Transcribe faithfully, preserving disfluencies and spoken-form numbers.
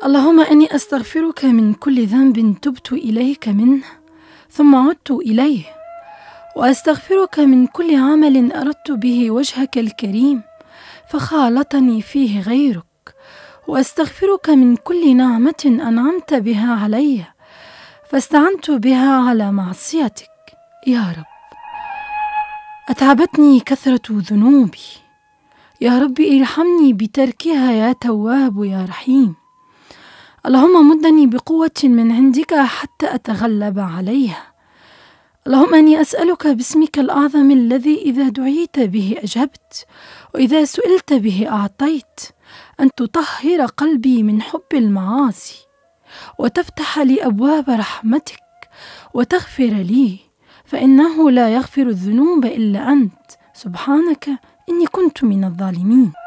اللهم إني أستغفرك من كل ذنب تبت إليك منه ثم عدت إليه، وأستغفرك من كل عمل أردت به وجهك الكريم فخالطني فيه غيرك، وأستغفرك من كل نعمة أنعمت بها علي فاستعنت بها على معصيتك. يا رب، أتعبتني كثرة ذنوبي، يا رب ارحمني بتركها يا تواب يا رحيم. اللهم مدني بقوة من عندك حتى أتغلب عليها. اللهم أني أسألك باسمك الأعظم الذي إذا دعيت به أجبت وإذا سئلت به أعطيت، أن تطهر قلبي من حب المعاصي وتفتح لي أبواب رحمتك وتغفر لي، فإنه لا يغفر الذنوب إلا أنت، سبحانك إني كنت من الظالمين.